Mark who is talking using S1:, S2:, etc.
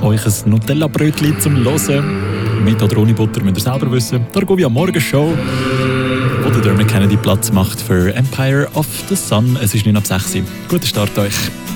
S1: euch ein Nutella-Brötchen zum Hören. Mit oder ohne Butter müsst ihr selber wissen. Da gehen wir am Morgenshow, wo der Dermot Kennedy Platz macht für Empire of the Sun. Es ist 9 ab 6 Uhr. Guten Start euch.